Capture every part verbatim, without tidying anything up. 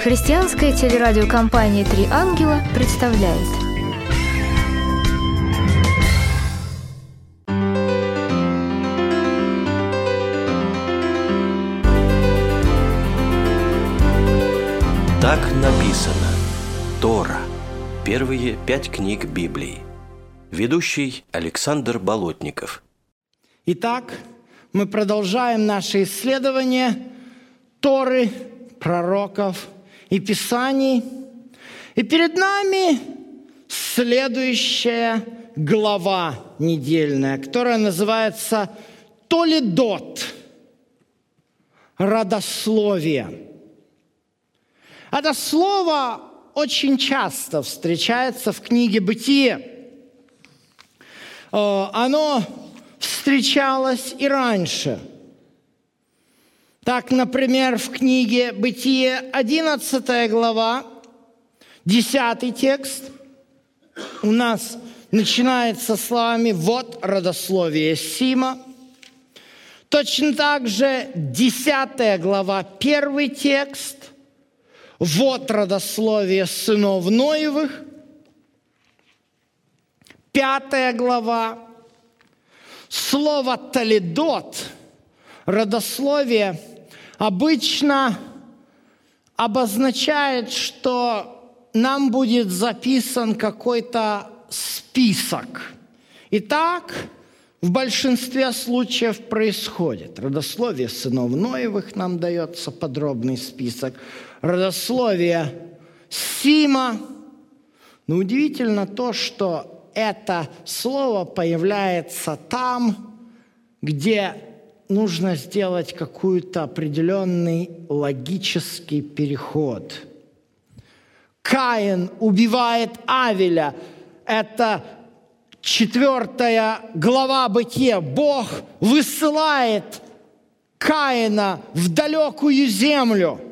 Христианская телерадиокомпания «Три ангела» представляет. Так написано. Тора. Первые пять книг Библии. Ведущий Александр Болотников. Итак, мы продолжаем наше исследование Торы, пророков и Писаний. И перед нами следующая глава недельная, которая называется «Толедот» – «Родословие». Это слово очень часто встречается в книге «Бытие». Оно встречалось и раньше. Так, например, в книге «Бытие» одиннадцатая глава, десятый текст у нас начинается словами «Вот родословие Сима». Точно так же десятая глава, первый текст «Вот родословие сынов Ноевых». Пятая глава. Слово «толедот», родословие, обычно обозначает, что нам будет записан какой-то список. И так в большинстве случаев происходит. Родословие сынов Ноевых нам дается подробный список. Родословие Сима. Но удивительно то, что это слово появляется там, где нужно сделать какой-то определенный логический переход. Каин убивает Авеля. Это четвертая глава Бытия. Бог высылает Каина в далекую землю.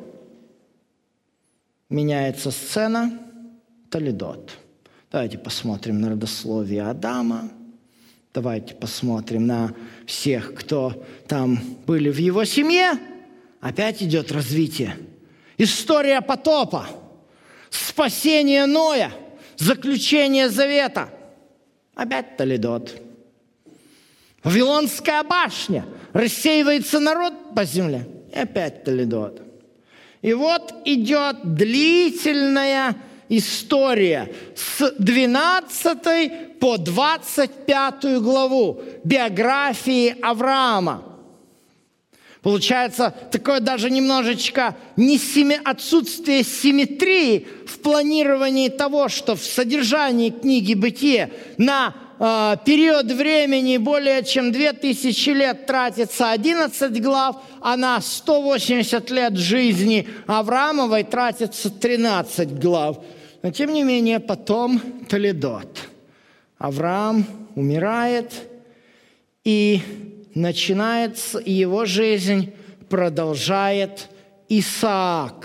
Меняется сцена. Толедот. Давайте посмотрим на родословие Адама. Давайте посмотрим на всех, кто там были в его семье. Опять идет развитие. История потопа. Спасение Ноя. Заключение завета. Опять Толедот. Вавилонская башня. Рассеивается народ по земле. И опять Толедот. И вот идет длительная история с двенадцатой по двадцать пятую главу биографии Авраама. Получается такое даже немножечко не симми... отсутствие симметрии в планировании того, что в содержании книги «Бытие» на э, период времени более чем две тысячи лет тратится одиннадцать глав, а на сто восемьдесят лет жизни Авраамовой тратится тринадцать глав. Но, тем не менее, потом Толедот. Авраам умирает, и начинается, и его жизнь продолжает Исаак.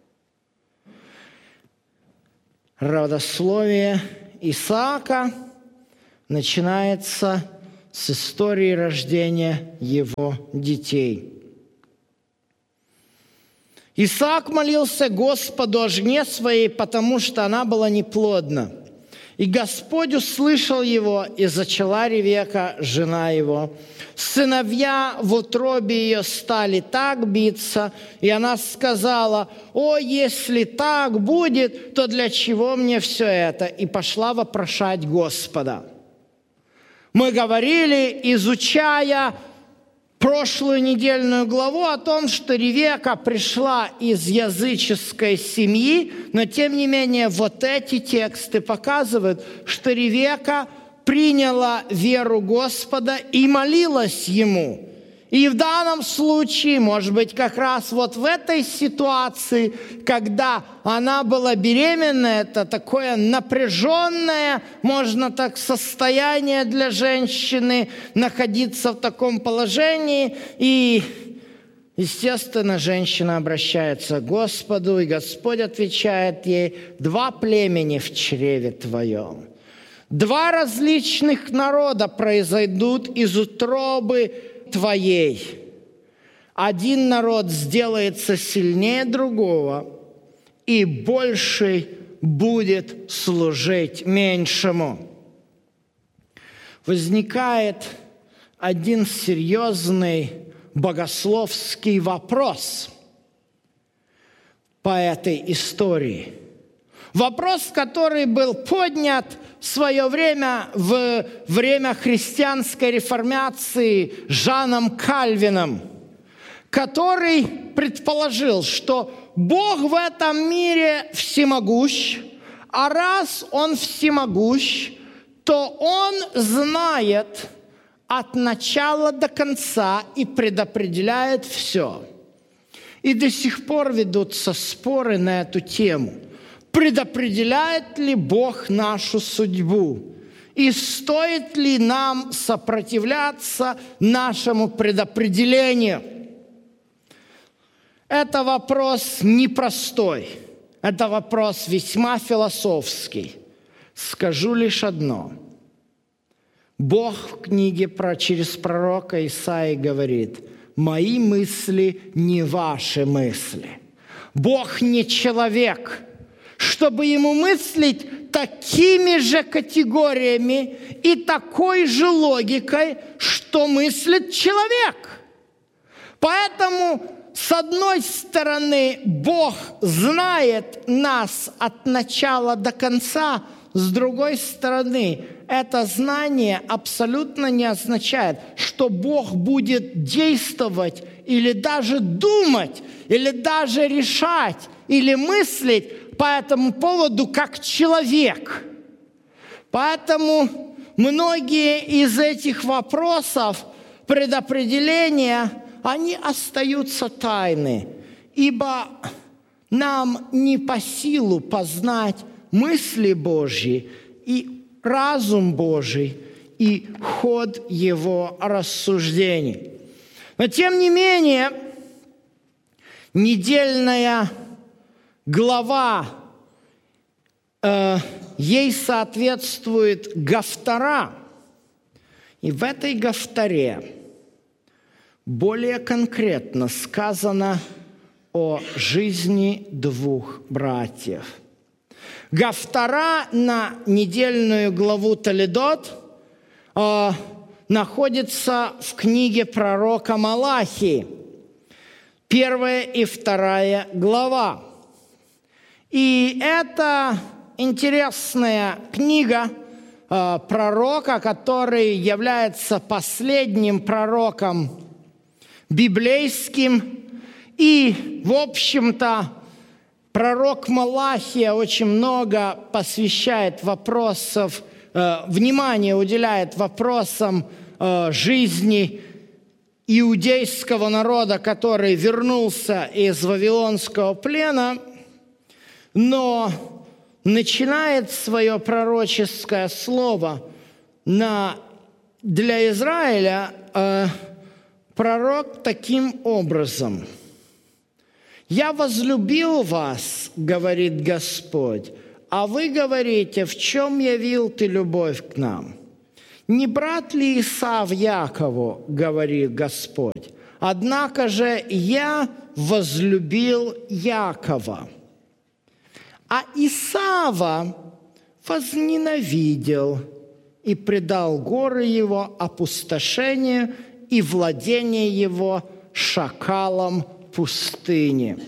Родословие Исаака начинается с истории рождения его детей. Исаак молился Господу о жене своей, потому что она была неплодна. И Господь услышал его, и зачала Ревека, жена его. Сыновья в утробе ее стали так биться, и она сказала: «О, если так будет, то для чего мне все это?» И пошла вопрошать Господа. Мы говорили, изучая прошлую недельную главу о том, что Ревека пришла из языческой семьи, но тем не менее вот эти тексты показывают, что Ревека приняла веру Господа и молилась Ему. И в данном случае, может быть, как раз вот в этой ситуации, когда она была беременна, это такое напряженное, можно так, состояние для женщины находиться в таком положении. И, естественно, женщина обращается к Господу, и Господь отвечает ей: «Два племени в чреве твоем». Два различных народа произойдут из утробы твоей. Один народ сделается сильнее другого, и больший будет служить меньшему. Возникает один серьезный богословский вопрос по этой истории. Вопрос, который был поднят в свое время, в время христианской реформации Жаном Кальвином, который предположил, что Бог в этом мире всемогущ, а раз Он всемогущ, то Он знает от начала до конца и предопределяет все. И до сих пор ведутся споры на эту тему. Предопределяет ли Бог нашу судьбу? И стоит ли нам сопротивляться нашему предопределению? Это вопрос непростой. Это вопрос весьма философский. Скажу лишь одно. Бог в книге про, через пророка Исаии говорит: «Мои мысли не ваши мысли». Бог не человек, чтобы ему мыслить такими же категориями и такой же логикой, что мыслит человек. Поэтому, с одной стороны, Бог знает нас от начала до конца, с другой стороны, это знание абсолютно не означает, что Бог будет действовать или даже думать, или даже решать, или мыслить по этому поводу как человек. Поэтому многие из этих вопросов предопределения, они остаются тайны, ибо нам не по силу познать мысли Божьи и разум Божий и ход Его рассуждений. Но тем не менее, недельная глава, э, ей соответствует Гафтара. И в этой Гафтаре более конкретно сказано о жизни двух братьев. Гафтара на недельную главу Толедот э, находится в книге пророка Малахии, первая и вторая глава. И это интересная книга э, пророка, который является последним пророком библейским. И, в общем-то, пророк Малахия очень много посвящает вопросов, э, внимание уделяет вопросам э, жизни иудейского народа, который вернулся из вавилонского плена, но начинает свое пророческое слово на, для Израиля э, пророк таким образом: «Я возлюбил вас, говорит Господь, а вы говорите, в чем явил ты любовь к нам? Не брат ли Исав Якову, говорит Господь, однако же я возлюбил Якова, а Исава возненавидел и предал горы его опустошению и владение его шакалам пустыни».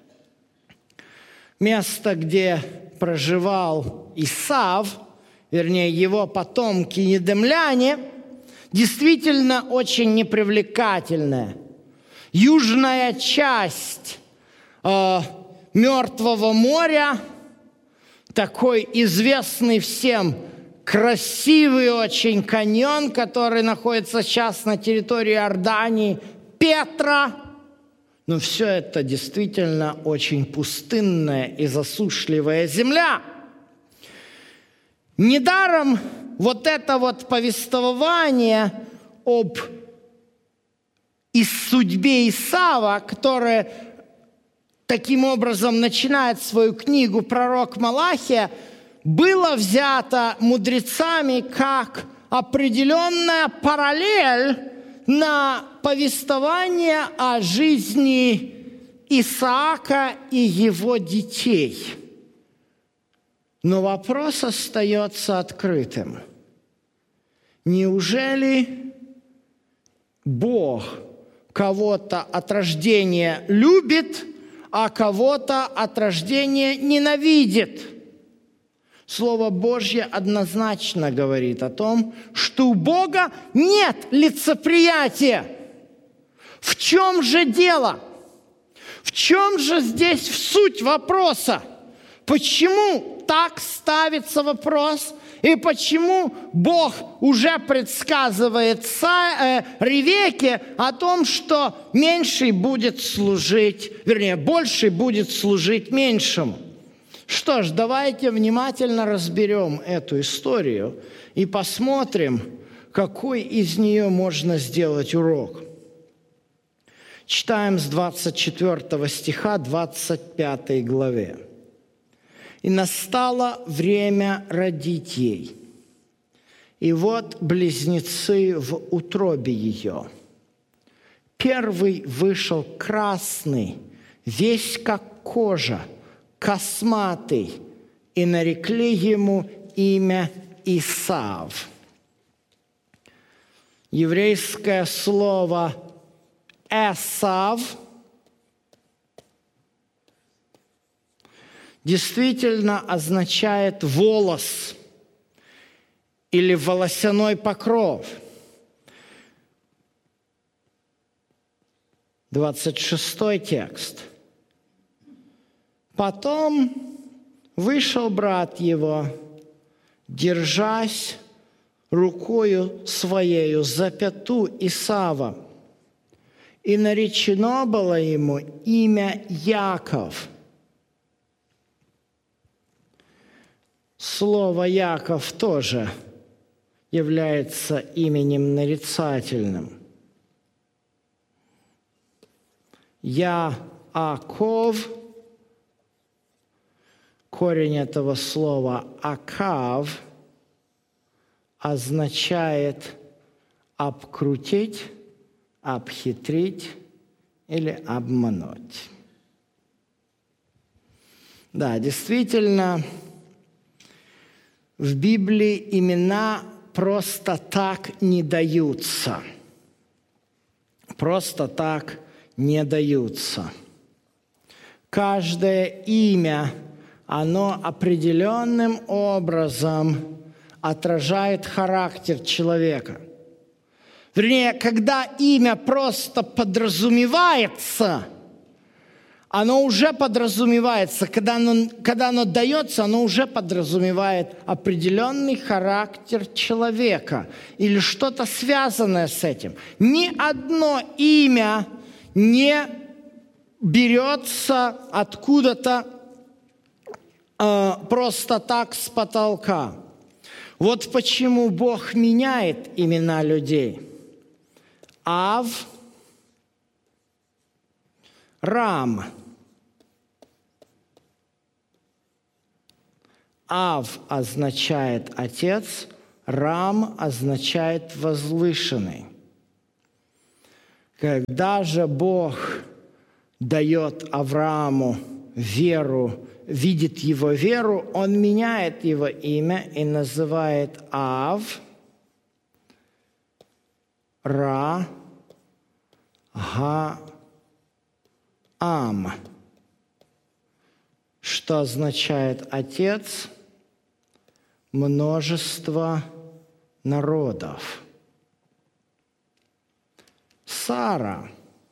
Место, где проживал Исав, вернее, его потомки недемляне, действительно очень непривлекательное. Южная часть э, Мертвого моря, такой известный всем красивый очень каньон, который находится сейчас на территории Иордании, Петра. Но все это действительно очень пустынная и засушливая земля. Недаром вот это вот повествование об и судьбе Исава, которое таким образом начинает свою книгу пророк Малахия, было взято мудрецами как определенная параллель на повествование о жизни Исаака и его детей. Но вопрос остается открытым. Неужели Бог кого-то от рождения любит, а кого-то от рождения ненавидит? Слово Божье однозначно говорит о том, что у Бога нет лицеприятия. В чем же дело? В чем же здесь суть вопроса? Почему так ставится вопрос? И почему Бог уже предсказывает Ревекке о том, что меньший будет служить, вернее, больший будет служить меньшему? Что ж, давайте внимательно разберем эту историю и посмотрим, какой из нее можно сделать урок. Читаем с двадцать четвёртого стиха двадцать пятой главе. «И настало время родить ей, и вот близнецы в утробе ее. Первый вышел красный, весь как кожа, косматый, и нарекли ему имя Исав». Еврейское слово «Эсав» действительно означает волос или волосяной покров. двадцать шестой текст. «Потом вышел брат его, держась рукою своею за пяту Исава, и наречено было ему имя Яков». Слово «Яков» тоже является именем нарицательным. Яаков, корень этого слова «акав», означает обкрутить, обхитрить или обмануть. Да, действительно, в Библии имена просто так не даются. Просто так не даются. Каждое имя, оно определенным образом отражает характер человека. Вернее, когда имя просто подразумевается, оно уже подразумевается, когда оно, когда оно дается, оно уже подразумевает определенный характер человека или что-то связанное с этим. Ни одно имя не берется откуда-то э, просто так с потолка. Вот почему Бог меняет имена людей. Ав, Рам. Ав означает отец, Рам означает возвышенный. Когда же Бог дает Аврааму веру, видит его веру, он меняет его имя и называет Ав, Ра, Га, Ам, что означает отец множества народов. Сара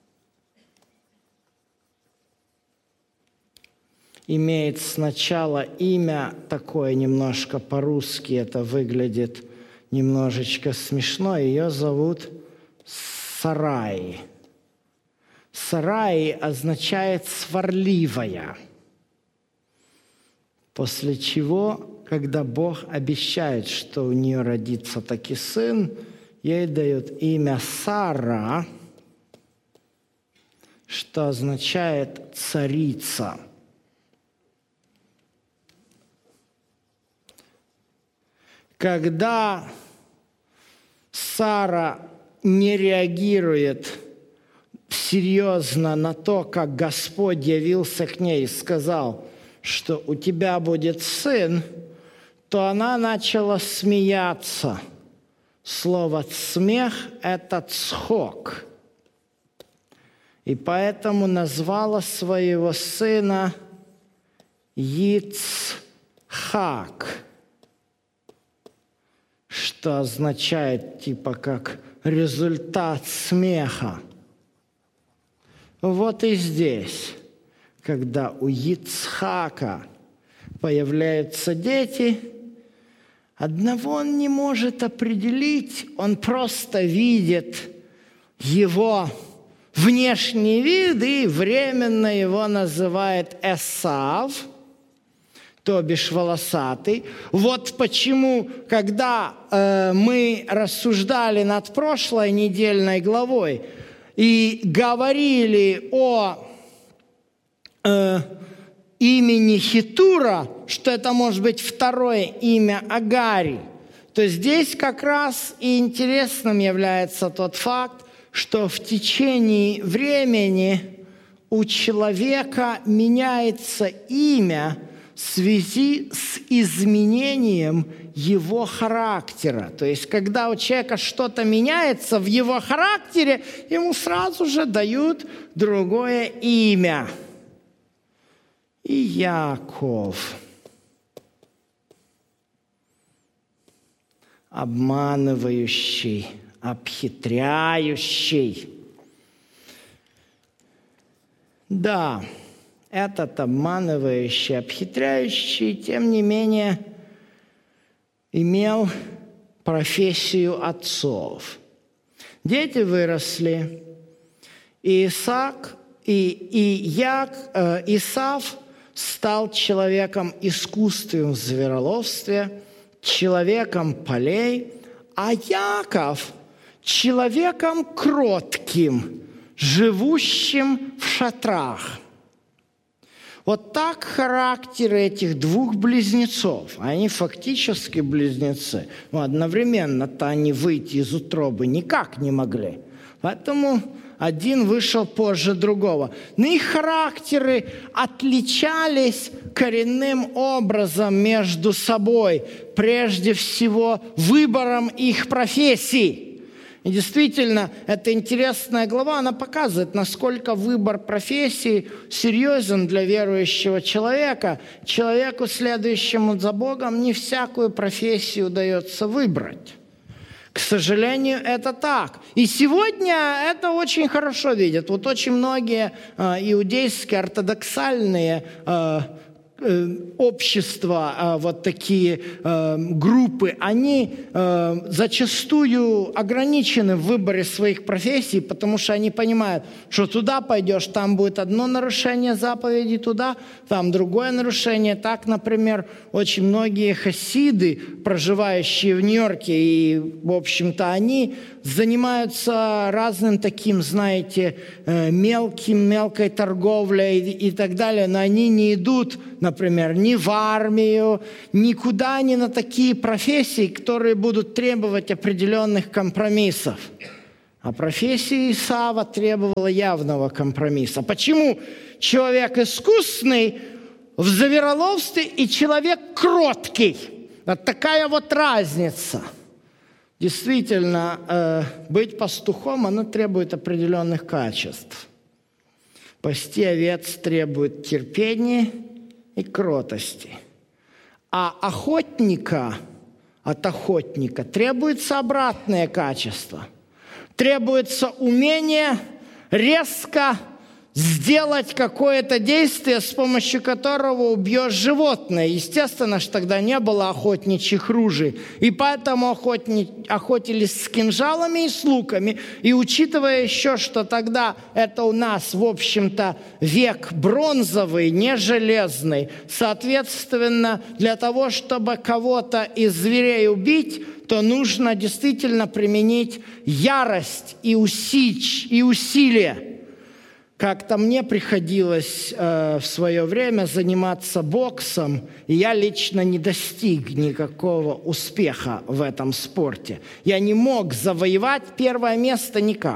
имеет сначала имя такое немножко по-русски, это выглядит немножечко смешно. Ее зовут Сарай. Сарай означает «сварливая». После чего, когда Бог обещает, что у нее родится таки сын, ей дают имя Сара, что означает «царица». Когда Сара не реагирует серьезно на то, как Господь явился к ней и сказал, что у тебя будет сын, то она начала смеяться. Слово «смех» – это «цхок». И поэтому назвала своего сына Йицхак, что означает типа как результат смеха. Вот и здесь, когда у Йицхака появляются дети, одного он не может определить, он просто видит его внешний вид и временно его называет Эсав, то бишь волосатый. Вот почему, когда э, мы рассуждали над прошлой недельной главой и говорили о э, имени Хитура, что это может быть второе имя Агари, то здесь как раз и интересным является тот факт, что в течение времени у человека меняется имя в связи с изменением его характера. То есть, когда у человека что-то меняется в его характере, ему сразу же дают другое имя. И Яков, обманывающий, обхитряющий. Да, этот обманывающий, обхитряющий, тем не менее, имел профессию отцов. Дети выросли, и Исаак, и, и Як, э, Исав стал человеком искусством в звероловстве, человеком полей, а Яков – человеком кротким, живущим в шатрах. Вот так характеры этих двух близнецов, они фактически близнецы, но одновременно-то они выйти из утробы никак не могли. Поэтому один вышел позже другого. Но их характеры отличались коренным образом между собой, прежде всего выбором их профессий. И действительно, эта интересная глава, она показывает, насколько выбор профессии серьезен для верующего человека. Человеку, следующему за Богом, не всякую профессию удается выбрать. К сожалению, это так. И сегодня это очень хорошо видят. Вот очень многие э, иудейские, ортодоксальные э, э, общества, э, вот такие э, группы, они э, зачастую ограничены в выборе своих профессий, потому что они понимают, что туда пойдешь, там будет одно нарушение заповедей, туда, там другое нарушение. Так, например, очень многие хасиды, проживающие в Нью-Йорке, и, в общем-то, они занимаются разным таким, знаете, мелким, мелкой торговлей и так далее, но они не идут, например, ни в армию, никуда, ни на такие профессии, которые будут требовать определенных компромиссов. А профессия Исава требовала явного компромисса. Почему человек искусный в звероловстве и человек кроткий? Вот такая вот разница. Действительно, э, быть пастухом, оно требует определенных качеств. Пасти овец требует терпения и кротости. А охотника, от охотника требуется обратное качество. Требуется умение резко сделать какое-то действие, с помощью которого убьешь животное. Естественно, что тогда не было охотничьих ружей. И поэтому охотни... охотились с кинжалами и с луками. И учитывая еще, что тогда это у нас, в общем-то, век бронзовый, не железный, соответственно, для того, чтобы кого-то из зверей убить, то нужно действительно применить ярость и усиль, и усилие. Как-то мне приходилось э, в свое время заниматься боксом, и я лично не достиг никакого успеха в этом спорте. Я не мог завоевать первое место никак,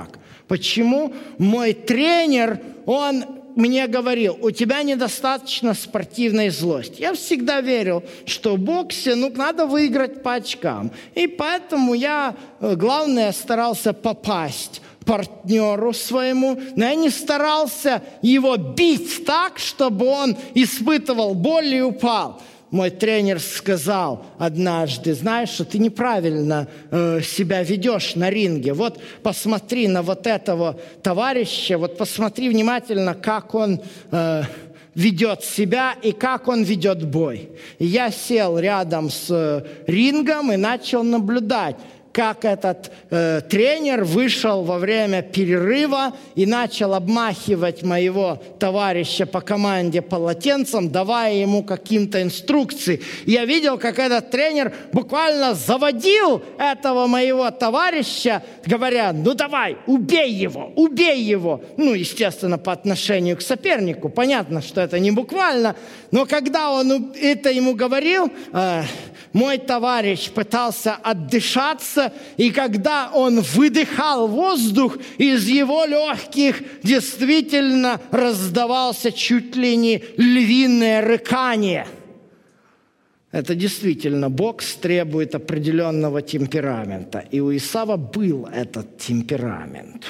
Почему? Мой тренер, он мне говорил, у тебя недостаточно спортивной злости. Я всегда верил, что в боксе ну, надо выиграть по очкам. И поэтому я, главное, старался попасть партнеру своему, но я не старался его бить так, чтобы он испытывал боль и упал. Мой тренер сказал однажды, знаешь, что ты неправильно э, себя ведешь на ринге. Вот посмотри на вот этого товарища, вот посмотри внимательно, как он э, ведет себя и как он ведет бой. И я сел рядом с э, рингом и начал наблюдать, как этот э, тренер вышел во время перерыва и начал обмахивать моего товарища по команде полотенцем, давая ему каким-то инструкции. И я видел, как этот тренер буквально заводил этого моего товарища, говоря, ну давай, убей его, убей его. Ну, естественно, по отношению к сопернику. Понятно, что это не буквально. Но когда он это ему говорил, э, мой товарищ пытался отдышаться, и когда он выдыхал воздух, из его легких действительно раздавался чуть ли не львиное рыкание. Это действительно бокс требует определенного темперамента. И у Исава был этот темперамент.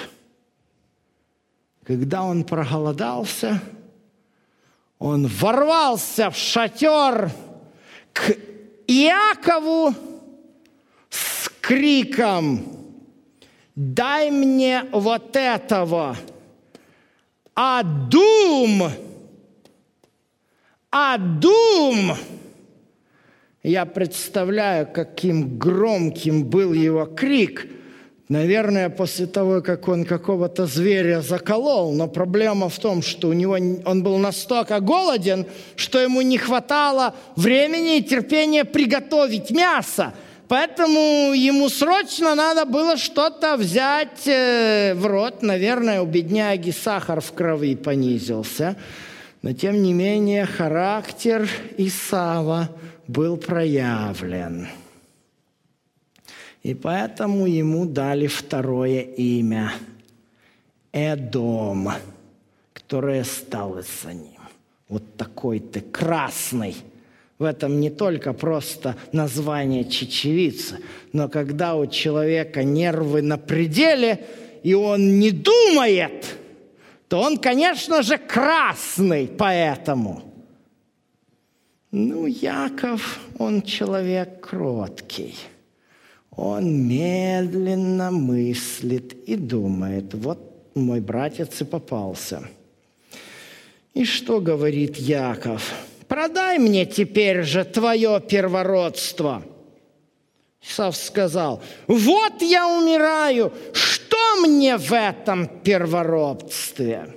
Когда он проголодался, он ворвался в шатер к Иакову с криком: «Дай мне вот этого! Адум! Адум!» Я представляю, каким громким был его крик. Наверное, после того, как он какого-то зверя заколол. Но проблема в том, что у него он был настолько голоден, что ему не хватало времени и терпения приготовить мясо. Поэтому ему срочно надо было что-то взять э, в рот. Наверное, у бедняги сахар в крови понизился. Но, тем не менее, характер Исава был проявлен. И поэтому ему дали второе имя – Эдом, которое осталось за ним. Вот такой ты красный. В этом не только просто название чечевицы, но когда у человека нервы на пределе, и он не думает, то он, конечно же, красный поэтому. Ну, Яков, он человек кроткий. Он медленно мыслит и думает: вот мой братец и попался. И что говорит Яков? «Продай мне теперь же твое первородство». Исав сказал: «Вот я умираю, что мне в этом первородстве?»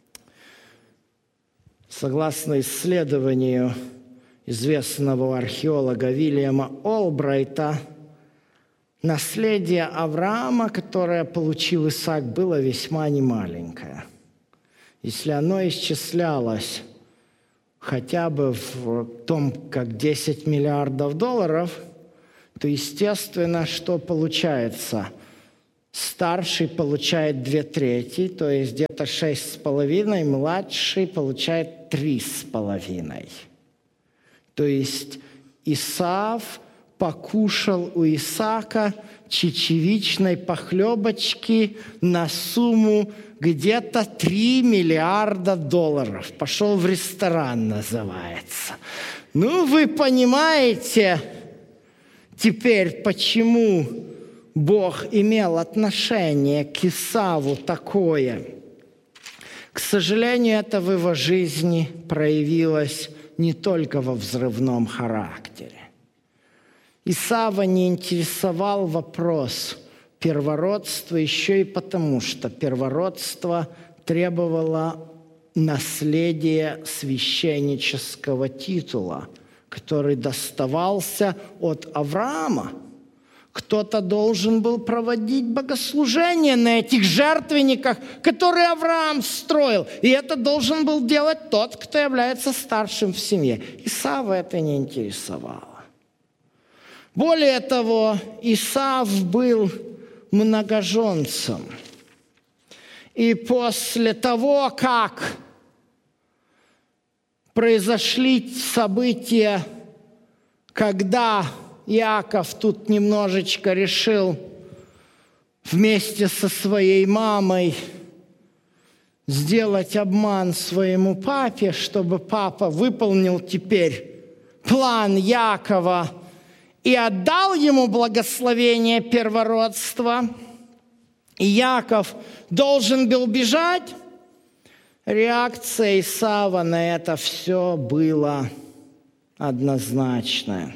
Согласно исследованию известного археолога Вильяма Олбрайта, наследие Авраама, которое получил Исаак, было весьма немаленькое. Если оно исчислялось хотя бы в том, как десять миллиардов долларов, то естественно, что получается? Старший получает две трети, то есть где-то шесть с половиной, младший получает три с половиной. То есть Исав покушал у Исаака чечевичной похлебочки на сумму где-то три миллиарда долларов. Пошел в ресторан, называется. Ну, вы понимаете теперь, почему Бог имел отношение к Исаву такое. К сожалению, это в его жизни проявилось не только во взрывном характере. Исава не интересовал вопрос первородства еще и потому, что первородство требовало наследия священнического титула, который доставался от Авраама. Кто-то должен был проводить богослужение на этих жертвенниках, которые Авраам строил. И это должен был делать тот, кто является старшим в семье. Исава это не интересовало. Более того, Исав был многоженцем. И после того, как произошли события, когда Иаков тут немножечко решил вместе со своей мамой сделать обман своему папе, чтобы папа выполнил теперь план Иакова и отдал ему благословение первородства, и Иаков должен был бежать, реакция Исава на это все была однозначная.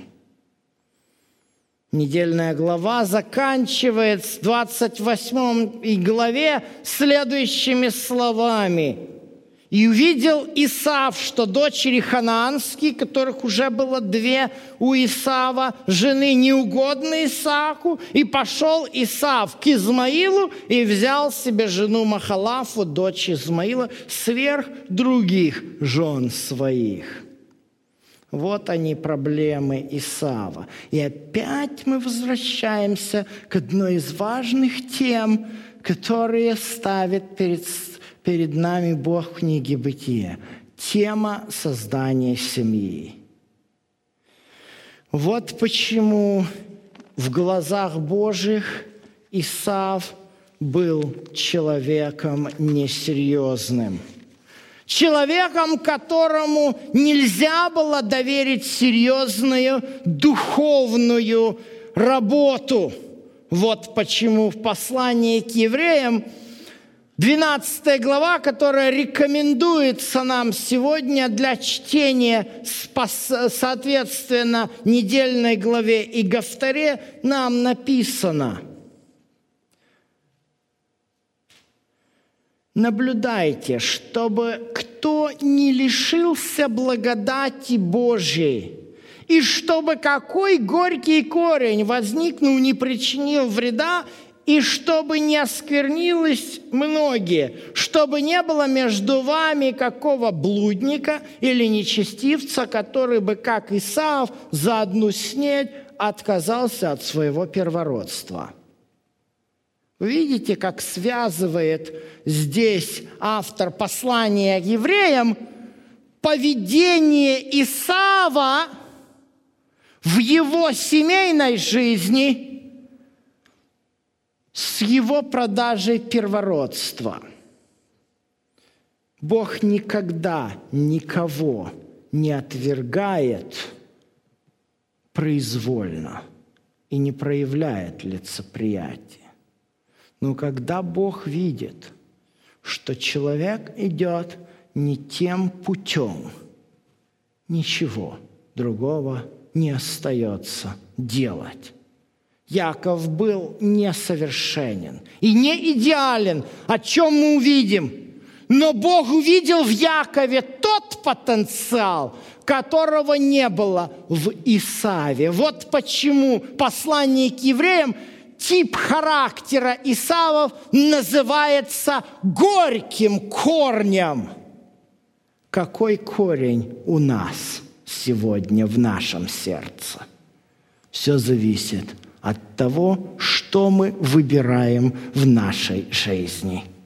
Недельная глава заканчивается в двадцать восьмой главе следующими словами. «И увидел Исав, что дочери ханаанские, которых уже было две у Исава, жены неугодны Исааку, и пошел Исав к Измаилу и взял себе жену Махалафу, дочь Измаила, сверх других жен своих». Вот они, проблемы Исава. И опять мы возвращаемся к одной из важных тем, которые ставит перед, перед нами Бог в книге Бытия. Тема создания семьи. Вот почему в глазах Божьих Исав был человеком несерьезным. Человеком, которому нельзя было доверить серьезную духовную работу. Вот почему в послании к евреям, двенадцатая глава, которая рекомендуется нам сегодня для чтения, соответственно, недельной главе и Гафтаре, нам написано: «Наблюдайте, чтобы кто не лишился благодати Божией, и чтобы какой горький корень, возникнул, не причинил вреда, и чтобы не осквернилось многие, чтобы не было между вами какого блудника или нечестивца, который бы, как Исав, за одну снедь отказался от своего первородства». Вы видите, как связывает здесь автор послания к евреям поведение Исава в его семейной жизни с его продажей первородства. Бог никогда никого не отвергает произвольно и не проявляет лицеприятия. Но когда Бог видит, что человек идет не тем путем, ничего другого не остается делать. Яков был несовершенен и не идеален, о чем мы увидим. Но Бог увидел в Якове тот потенциал, которого не было в Исаве. Вот почему послание к евреям, тип характера Исавов, называется горьким корнем. Какой корень у нас сегодня в нашем сердце? Все зависит от того, что мы выбираем в нашей жизни.